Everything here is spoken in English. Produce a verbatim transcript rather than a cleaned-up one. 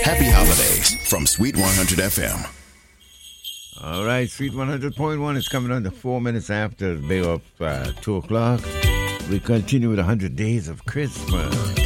Happy holidays from Sweet one hundred F M. All right, Sweet one hundred point one is coming on to four minutes after the day of uh, two o'clock. We continue with one hundred days of Christmas.